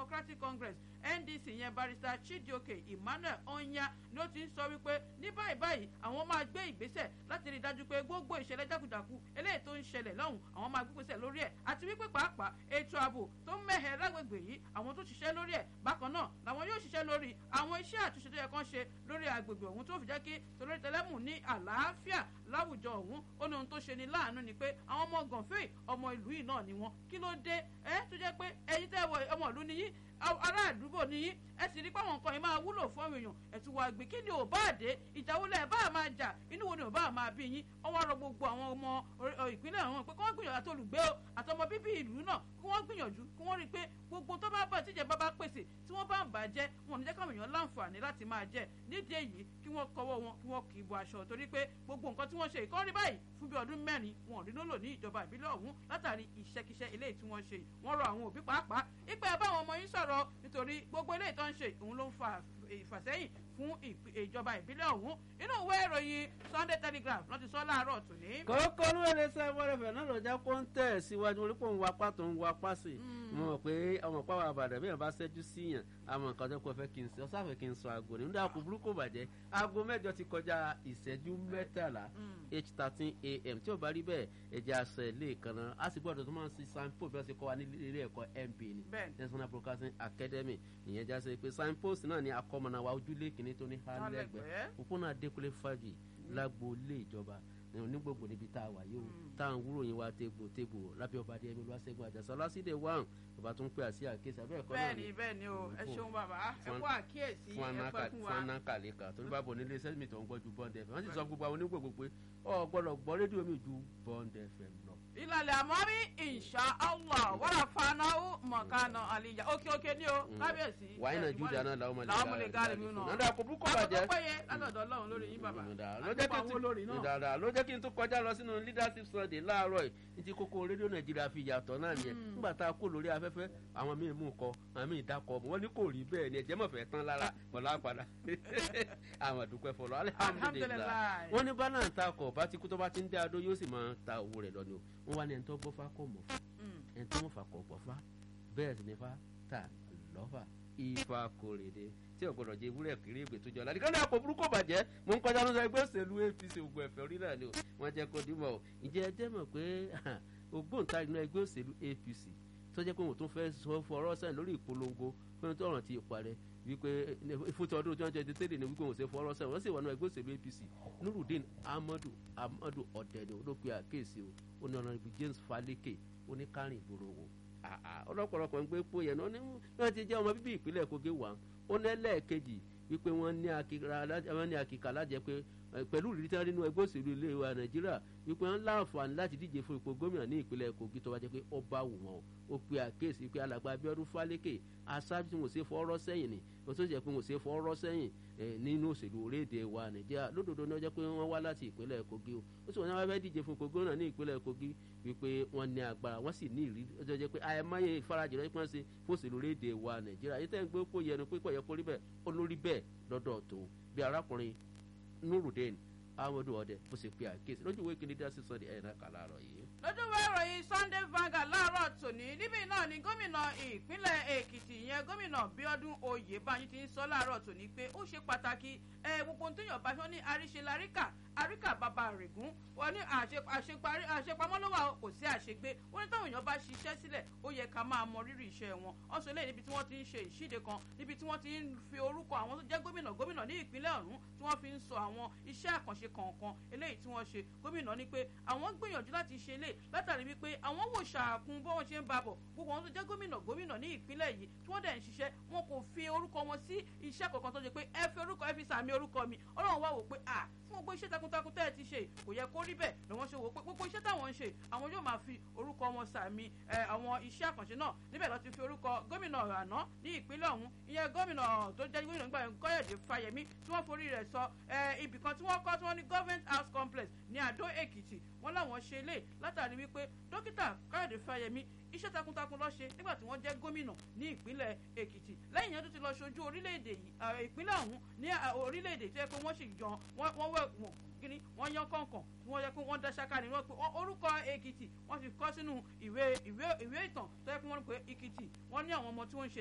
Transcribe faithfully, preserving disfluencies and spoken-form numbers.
Democratic Congress N D C yẹn barrister Chijioke Emmanuel Onya ni ó ti ń sọ wípé ní báyìí báyìí àwọn máa gbé ìgbésẹ̀ láti rí i dájú pé gbogbo ìṣẹ̀lẹ̀ jákujàku eléyìí tó ń ṣẹlẹ̀ lọ́hùn àwọn máa gbé ìgbésẹ̀ lórí ẹ̀ àti wípé pàápàá ètò ààbò tó ń mẹ́hẹ̀ lágbègbè yìí àwọn tó ṣiṣẹ́ lórí ẹ̀ bákan náà làwọn yóò ṣiṣẹ́ lórí àwọn iṣẹ́ àtúnṣe tó yẹ kán ṣe lórí agbègbè ọ̀hún tó fi jẹ́ kí tolórí tẹlẹ́mù ní àlàáfíà láwùjọ ọ̀hún ó ní ohun tó ṣe ní láàánú ni pé àwọn ọmọ gànfẹ́ ọmọ ìlú yìí náà ni wọ́n kí ló dé ẹ tó jẹ́ pé ẹ̀yin tẹ́ wọ ọmọ ìlú nìyí ará àdúgbò nìyí ẹ sì rí pé àwọn nǹkan yìí máa wúlò fún àwọn èèyàn ẹ̀tù wà gbé kí ni ò bá dé ìjà wo lẹ̀ bá máa jà inú wo ni ò bá máa bí yín wọ́n wá rọ gbogbo àwọn ọmọ ìpínlẹ̀ ọ̀hún pé kí wọ́n gbìyànjú àti olùgbé o àtọmọ bíbí ìlú náà kí wọ́n gbìyànjú kí wọ́n rí i pé gbogbo tó bá bá tíjẹ bá bá pèsè tí wọ́n bá ń bàjẹ́ wọn ò ní jẹ́ káwọn èèyàn láǹfààní láti máa jẹ nídìí èyí kí wọ́n kọwọ́ wọn kí wọ́n kì í bọ aṣọ torí pé gbogbo nǹkan tí wọ́n ṣe ìkọ́rí báyìí fún bí ọdún mẹ́rin wọn ò rí lólò ní ìjọba ìbílẹ̀ ọ̀hún látàrí ìṣẹ́kíṣẹ́ eléyìí tí wọ́n ṣe wọ́n rọ àwọn òbí pàápàá ìpẹ́ báwọn ọmọ yín sọ̀rọ̀ nítorí gbogbo eléyìí tó ń ṣe òun ló ń fa ìfàsẹ́yìn fún ìjọba ìbílẹ̀ ọ̀hún inú ìwé ìròyìn Sunday Telegraph ló ti sọ láàárọ̀ tòní. kókó ló lè sẹ́ wọ́rẹ́fẹ̀ náà ló já kó ń tẹ̀ síwájú orí pò ń wapá tó ń wapá sí i mo mọ̀ pé ọmọ pàwọn àbàdàn bí èèyàn bá ṣẹ́jú síyàn àmọ́ nǹkan tó kọ́ fẹ́ kí n sọ sáfẹ́ kí n sọ aago ní nígbà kó burúkú bàjẹ́ aago mẹ́jọ ti kọjá ìṣẹ́jú mẹ́tàlá eight thirteen a m tí ò bá rí bẹ́ẹ̀ ẹ̀jẹ̀ aṣọ ilé kan náà a sì gbọ́dọ̀ tó máa ń sin signpost bí wọ́n ṣe kọ́ wa ní ilé ẹ̀kọ́ M B ní National Broadcasting Academy ìyẹn já sí pé signpost náà ni akọ́mọ̀nà wa ojúlé kìíní tó ní hálẹ́gbẹ̀ẹ́ òpónà Adékúnlé Fájì lágbo ilé ìjọba ní gbogbo níbi tá a wà yìí o tá à ń wúrò yín wá tégbò tégbò lábẹ́ ọba adé ẹ̀mí olúwaṣẹ́gun àjàsà lásìdè wáhùn bàbá tó ń pè àṣì àkíyèsí abẹ́ ẹ̀kọ́ náà bẹ́ẹ̀ni ni. bẹ́ẹ̀ni o ẹ ṣeun bàbá ẹ kú àkíyèsí ẹ pẹ́ fún wa. fún anákàlẹ́kà tó ní bá bọ̀ nílé sẹ́mi tó ń gbọ́ ju Bond F M wọ́n sì sọ gbogbo àwọn onígbògbò pé ọ gbọ́dọ̀ gbọ́ rédíò mi ju Bond F M lọ. ìlàlẹ̀ àmọ́rí insha Allah wàrà fanáwó mọ̀kánà àlìyá òkè òkè ní o kábíyèsí. wàá iná júdà náà làwọn ọmọ lè gáàrí mi náà. nàdà kò burúkú bàjẹ́. àkókò péye látọ̀dọ̀ Ọlọ́run lórí yín bàbá. ló jẹ́ kí n tún kọjá lọ sínú leadership Sunday láàárọ̀ yìí ní ti kókó rédíò Nàìjíríà fi yàtọ̀ náà nìyẹn nígbà tá a kó lórí afẹ́fẹ́ àwọn míì mú kọ àwọn míì dákọ̀ wọ́n ní kò rí bẹ́ẹ̀ ni ẹ̀jẹ̀ mọ̀ fẹ́ tán lára bọ̀lá padà àwọn àdúpẹ́ fọlọ́ alihamudulilayi wọ́n ní bánà ń ta ọkọ̀ bá ti kú tó bá ti ń dé adó yóò sì máa ta owó rẹ̀ lọ ni o wọ́n wá ní ẹni tó gbọ́fá kọ̀ mọ̀ fún ẹni tó mọ̀ fà kọ̀ gbọ́fá bẹ́ẹ̀ sì ní fa ta lọ́fà ifá kòrèdè tí ò gbọdọ̀ jẹ ewúrẹ́ kiri ìgbè tó jọ láti kọ́ni àpò burúkú bàjẹ́ mò ń kọjá lọ́sọ ẹgbẹ́ òṣèlú A P C ògùn ẹ̀fẹ́ orí náà ni o wọ́n jẹ́ kó dìmọ̀ o ìjẹ́ ẹjẹ́ mọ̀ pé ògbóǹtarì inú ẹgbẹ́ òṣèlú A P C tó jẹ́ pé wọ́n tún fẹ́ sọ fọ̀rọ̀ sẹ́yìn lórí ìpolongo pé tó ọ̀ràn ti parẹ́ wípé ìfúnṣọ ọdún tí wọ́n jẹ́ tẹ́lẹ̀ ní wípé wọ́n ṣe fọ̀rọ̀ sẹ́yìn wọ́n sì wà nínú ẹgbẹ́ òṣèlú A P C Nurudeen Amadu Amadu Ọ̀dẹ̀ni ló pe àkéèsí o ó ní ọ̀nà ibi James Faleke ó ní kárìn ìgboro wo ọlọ́pọ̀lọpọ̀ ń gbé pò yẹn náà ní wọ́n ti jẹ́ ọmọ bíbí ìpínlẹ̀ Kogi wà ó ní ẹlẹ́ẹ̀kejì wípé wọ́n ní àkìkà lájẹ pé pẹ̀lú ìrírí tí wọ́n nínú ẹgbẹ́ òṣèlú ilé wa Nàìjíríà wípé wọ́n láǹfààní láti díje fún ipò gómìnà ní ìpínlẹ̀ Kogi tó wá jẹ́ pé ó bá wù wọ́n ó pe àkéèsí pé alàgbà Abíọ́dún Fálékè aṣáájú tí wọ́n ṣe fọ́ọ́rọ́ sẹ́yìn ni wọ́n tó jẹ́ pé wọ́n ṣe fọ́ọ́rọ́ sẹ́yìn nínú òṣèlú orílẹ̀-èdè wa Nàìjíríà lódodo ní ọjọ́ pé wọ́n wá láti ìpínlẹ̀ Kogi o ó sì wọ́n náà fẹ́ díje fún ipò gómìnà ní ìpínlẹ̀ Kogi wípé wọ́n ní agbára wọ́n sì ní ìrírí ọjọ́ jẹ́ pé àìmọye ìfarajì lọ́jọ́ pé wọ́n ṣe fún òṣèlú orílẹ̀-èdè wa Nàìjíríà yìí tẹ́ ń gbé kó yẹnu pé kò yẹ kó rí bẹ́ẹ̀ ó lórí bẹ́ẹ̀ lọ́dọ̀ tó bí arákùnrin Nurudeen Amadu Ọdẹ bó ṣe pe àkéésì lójú ìwé kìíní dásí sọ di ẹ̀yìn náà kà láàárọ̀ yìí. lójú ìwé ìròyìn Sunday Vanguard láàárọ̀ tòní níbí náà ni gómìnà ìpínlẹ̀ Èkìtì ìyẹn gómìnà Bíọ́dún Oyèbánjí ti ń sọ láàárọ̀ tòní pé ó ṣe pàtàkì ẹ gbogbo ohun tó yàn bá ṣọ́ ní àríṣe láríkà àríkà bàbá règún wọn ní àṣepamọ́ ló wà kò sí àṣegbé wọn ní táwọn èèyàn bá ṣiṣẹ́ sílẹ̀ ó yẹ ká máa mọ rírì iṣẹ́ wọn ọ̀sẹ̀ lẹ́yìn níbi tí wọ́n ti ń ṣe ìṣíde kan níbi tí wọ́n ti ń fi orúkọ àwọn tó jẹ́ gómìnà gómìnà ní ìpínlẹ̀ ọ̀hún tí wọ́n fi ń sọ àwọn iṣẹ́ àkànṣe kọ̀ọ̀kan eléyìí tí wọ́n ṣe gómìnà ní pé àwọn gbìyànjú láti ṣe lè látàrí wípé àwọn wò ṣàkún bó wọn ṣe ń babọ̀ gbogbo àwọn tó jẹ́ gómìnà gómìnà ní ìpínlẹ̀ yìí tí wọ́n dẹ̀ ń ṣiṣẹ́ wọn kò fi orúkọ wọn sí iṣẹ́ kọ̀ọ̀kan tó ṣe pé ẹ fi orúkọ ẹ fi sàmì orúkọ mi ọlọ́run wá wò pé à fún gbogbo iṣẹ́ takuntakun tẹ́ ẹ ti ṣe kò yẹ kó rí bẹ́ẹ̀ lọ́wọ́n ṣe wò pé gbogbo iṣẹ́ táwọn ń ṣe àwọn yóò máa fi orúkọ wọn sàmì àwọn iṣẹ́ àkànṣe náà níbẹ̀ lọ́ ti fi orúkọ gómìnà àná ní ìpínlẹ̀ ọ̀hún ìyẹn gómìnà tó jẹ́ gómìnà nígbà yẹn Kọ́yọ̀dé Fáyẹmí tí wọ́n forí rẹ̀ sọ ibì kan tí wọ́n kọ́ tí wọ́n ní government house complex ní Àdó Èkìtì wọ́n láwọn ṣe lé látàrí wípé dókítà Kọ́yọ̀dé Fáyẹmí iṣẹ́ takuntakun ló ṣe nígbà tí wọ́n jẹ́ gómìnà ní ìpínlẹ̀ Èkìtì lẹ́yìn yẹn tó ti lọ ṣojú orílẹ̀-èdè yìí ìpínlẹ̀ ọ̀hún ní orílẹ̀-èdè tó yẹ pé wọ́n sì yan wọ́n wẹ̀ wọ́n kíní wọ́n yan kọ̀ọ̀kan tí wọ́n yẹ pé wọ́n dá ṣáká ni wọ́n pe orúkọ Èkìtì wọ́n fi kọ́ sínú ìwé ìwé ìwé ìtàn tó yẹ pé wọ́n pe Èkìtì wọ́n ní àwọn ọmọ tí wọ́n ń ṣe